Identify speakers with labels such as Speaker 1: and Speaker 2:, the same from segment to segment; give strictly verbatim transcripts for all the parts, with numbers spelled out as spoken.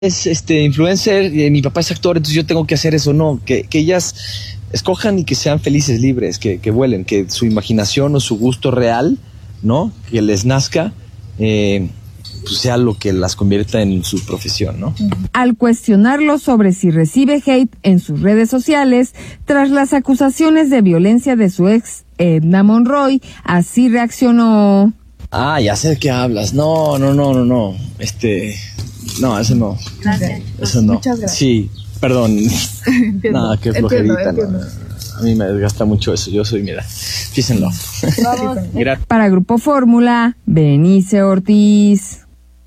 Speaker 1: es este influencer, y mi papá es actor, entonces yo tengo que hacer eso. No, que, que ellas escojan y que sean felices, libres, que, que vuelen, que su imaginación o su gusto real, ¿no? Que les nazca, eh, pues sea lo que las convierta en su profesión, ¿no?
Speaker 2: Al cuestionarlo sobre si recibe hate en sus redes sociales, tras las acusaciones de violencia de su ex Edna Monroy, así reaccionó.
Speaker 1: Ah, ya sé de qué hablas. No, no, no, no, no. Este... No, eso no.
Speaker 3: Gracias.
Speaker 1: Eso no.
Speaker 3: Muchas gracias.
Speaker 1: Sí, perdón.
Speaker 3: Entiendo,
Speaker 1: No, qué flojerita.
Speaker 3: entiendo, entiendo.
Speaker 1: No. A mí me desgasta mucho eso. Yo soy, mira, fíjenlo.
Speaker 3: Vamos.
Speaker 2: Para Grupo Fórmula, Berenice Ortiz.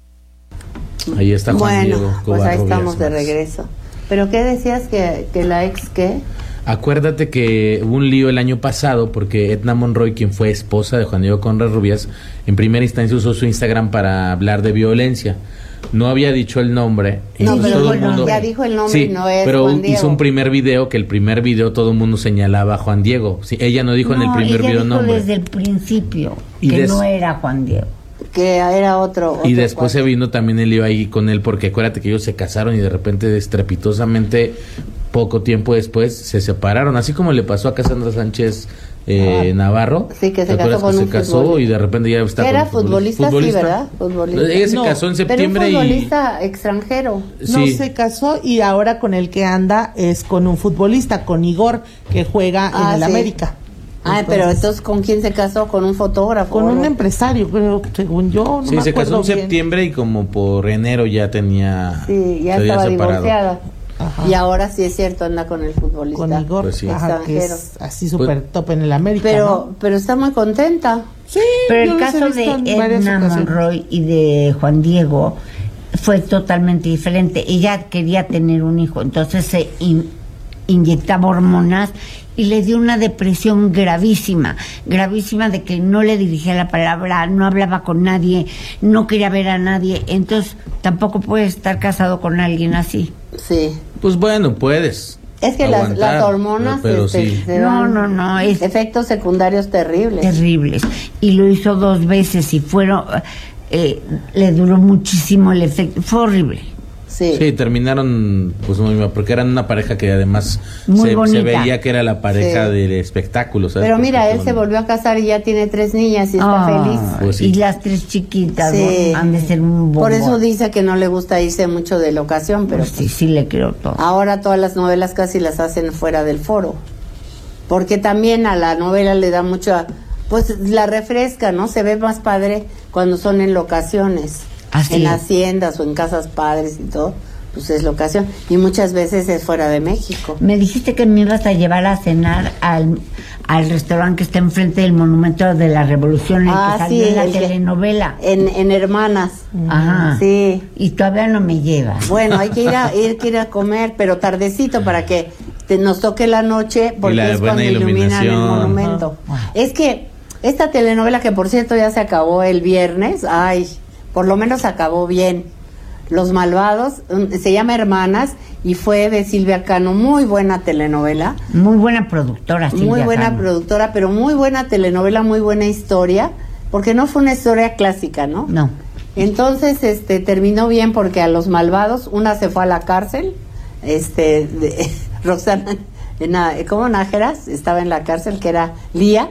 Speaker 4: Ahí está Juan
Speaker 5: Bueno,
Speaker 4: Diego
Speaker 5: pues ahí
Speaker 4: Covarrubias
Speaker 5: estamos de
Speaker 4: más.
Speaker 5: regreso. ¿Pero qué decías que, que la ex qué?
Speaker 4: Acuérdate que hubo un lío el año pasado porque Edna Monroy, quien fue esposa de Juan Diego Covarrubias, en primera instancia usó su Instagram para hablar de violencia. No había dicho el nombre.
Speaker 5: No, pero
Speaker 4: todo el
Speaker 5: bueno,
Speaker 4: mundo,
Speaker 5: ya dijo el nombre,
Speaker 4: sí,
Speaker 5: no es
Speaker 4: pero
Speaker 5: Juan Diego.
Speaker 4: hizo un primer video que el primer video todo el mundo señalaba a Juan Diego. Sí, ella no dijo en el primer
Speaker 6: ella
Speaker 4: video
Speaker 6: dijo
Speaker 4: nombre.
Speaker 6: desde el principio
Speaker 4: Y
Speaker 6: que
Speaker 4: des-
Speaker 6: no era Juan Diego.
Speaker 5: Que era otro. otro
Speaker 4: Y después
Speaker 5: cuate.
Speaker 4: se vino también el lío ahí con él, porque acuérdate que ellos se casaron y de repente estrepitosamente, poco tiempo después, se separaron. Así como le pasó a Cassandra Sánchez eh,
Speaker 5: Ah,
Speaker 4: Navarro.
Speaker 5: sí, que se
Speaker 4: ¿Te acuerdas
Speaker 5: casó con
Speaker 4: que
Speaker 5: un
Speaker 4: se casó
Speaker 5: futbolista?
Speaker 4: y de repente ya está
Speaker 5: Que
Speaker 4: con
Speaker 5: era
Speaker 4: un
Speaker 5: futbolista, sí, ¿verdad? Futbolista.
Speaker 4: Ella se
Speaker 3: No,
Speaker 4: casó en
Speaker 5: Pero un
Speaker 4: septiembre y...
Speaker 5: futbolista extranjero.
Speaker 3: No
Speaker 4: Sí.
Speaker 3: se casó y ahora con el que anda es con un futbolista, con Igor, que juega
Speaker 5: Ah,
Speaker 3: en el
Speaker 5: sí.
Speaker 3: América.
Speaker 5: Ah, pero entonces, ¿con quién se casó? ¿Con un fotógrafo?
Speaker 3: Con un
Speaker 5: ¿no?
Speaker 3: empresario, creo, según yo. No
Speaker 4: Sí,
Speaker 3: me
Speaker 4: se casó
Speaker 3: acuerdo
Speaker 4: en
Speaker 3: bien.
Speaker 4: septiembre y como por enero ya tenía...
Speaker 5: Sí, ya
Speaker 4: se había
Speaker 5: estaba
Speaker 4: separado.
Speaker 5: divorciada.
Speaker 3: Ajá.
Speaker 5: Y ahora sí es cierto, anda con el futbolista.
Speaker 3: Con Igor,
Speaker 4: Pues sí.
Speaker 3: ajá, que
Speaker 5: extranjero.
Speaker 3: es así súper
Speaker 4: Pues-
Speaker 3: top en el América,
Speaker 5: Pero,
Speaker 3: ¿no?
Speaker 5: pero está muy contenta.
Speaker 3: Sí,
Speaker 6: Pero
Speaker 3: yo
Speaker 6: el
Speaker 3: los he
Speaker 6: caso
Speaker 3: visto
Speaker 6: de
Speaker 3: en varias
Speaker 6: Edna
Speaker 3: ocasiones.
Speaker 6: Monroy y de Juan Diego fue totalmente diferente. Ella quería tener un hijo, entonces se in- inyectaba hormonas y le dio una depresión gravísima, gravísima de que no le dirigía la palabra, no hablaba con nadie, no quería ver a nadie, entonces tampoco puede estar casado con alguien así.
Speaker 5: Sí.
Speaker 4: Pues bueno, puedes.
Speaker 5: Es que las,
Speaker 4: aguantar,
Speaker 5: las hormonas
Speaker 4: pero
Speaker 5: este,
Speaker 4: sí.
Speaker 5: te
Speaker 6: No,
Speaker 5: dan
Speaker 6: no, no, es
Speaker 5: efectos secundarios terribles.
Speaker 6: terribles. Y lo hizo dos veces y fueron, eh, le duró muchísimo el efecto, fue horrible.
Speaker 5: Sí.
Speaker 4: Sí, terminaron pues muy mal, porque eran una pareja que además
Speaker 6: Muy
Speaker 4: se,
Speaker 6: bonita.
Speaker 4: se veía que era la pareja
Speaker 5: Sí.
Speaker 4: del espectáculo, ¿sabes?
Speaker 5: Pero mira,
Speaker 4: Porque
Speaker 5: él se
Speaker 4: son-
Speaker 5: volvió a casar y ya tiene tres niñas y está
Speaker 6: Ah,
Speaker 5: feliz.
Speaker 4: Pues sí.
Speaker 6: Y las tres chiquitas
Speaker 5: Sí.
Speaker 6: ¿no? han de ser un bombón.
Speaker 5: Por eso dice que no le gusta irse mucho de locación, pero
Speaker 6: Pues sí, sí le creo todo.
Speaker 5: ahora todas las novelas casi las hacen fuera del foro. Porque también a la novela le da mucha, pues la refresca, ¿no? Se ve más padre cuando son en locaciones,
Speaker 6: Así
Speaker 5: en
Speaker 6: es.
Speaker 5: haciendas o en casas padres y todo, pues es locación. Y muchas veces es fuera de México.
Speaker 6: Me dijiste que me ibas a llevar a cenar al, al restaurante que está enfrente del Monumento de la Revolución, el
Speaker 5: Ah,
Speaker 6: que salió
Speaker 5: sí,
Speaker 6: en la
Speaker 5: el que-
Speaker 6: telenovela.
Speaker 5: En, en Hermanas.
Speaker 6: Ajá.
Speaker 5: Sí.
Speaker 6: Y todavía no me lleva.
Speaker 5: Bueno, hay que ir a, ir, que ir a comer, pero tardecito para que te- nos toque la noche, porque
Speaker 4: la
Speaker 5: es
Speaker 4: buena
Speaker 5: cuando iluminan el
Speaker 4: iluminación.
Speaker 5: monumento.
Speaker 6: Ajá.
Speaker 5: Es que esta telenovela, que por cierto ya se acabó el viernes, ay, por lo menos acabó bien. Los Malvados, um, se llama Hermanas y fue de Silvia Cano, muy buena telenovela,
Speaker 6: Muy buena productora, Silvia
Speaker 5: muy buena
Speaker 6: Cano.
Speaker 5: productora, pero muy buena telenovela, muy buena historia, porque no fue una historia clásica, ¿no?
Speaker 6: No.
Speaker 5: Entonces, este, terminó bien porque a los malvados, una se fue a la cárcel, este, de, Roxana, Na- ¿cómo Nájeras? Estaba en la cárcel, que era Lía,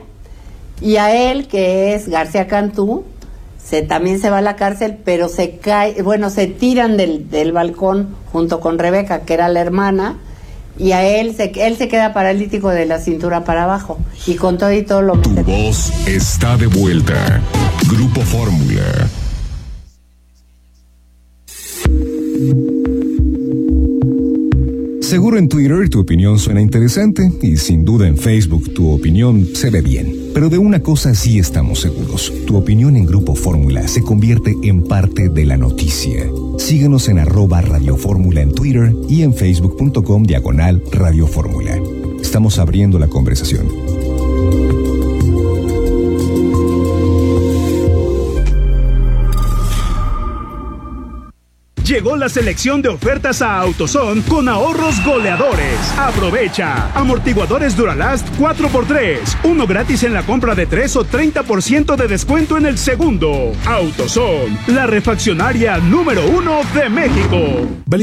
Speaker 5: y a él, que es García Cantú, se, también se va a la cárcel, pero se cae, bueno, se tiran del, del balcón junto con Rebeca, que era la hermana, y a él se, él se queda paralítico de la cintura para abajo, y con todo y todo lo
Speaker 7: Tu
Speaker 5: mete.
Speaker 7: voz está de vuelta. Grupo Fórmula. Seguro en Twitter tu opinión suena interesante y sin duda en Facebook tu opinión se ve bien. Pero de una cosa sí estamos seguros. Tu opinión en Grupo Fórmula se convierte en parte de la noticia. Síguenos en arroba Radio Fórmula en Twitter y en facebook.com diagonal Radio Fórmula. Estamos abriendo la conversación.
Speaker 8: Llegó la selección de ofertas a AutoZone con ahorros goleadores. Aprovecha. Amortiguadores Duralast cuatro por tres. Uno gratis en la compra de tres o treinta por ciento de descuento en el segundo. AutoZone, la refaccionaria número uno de México.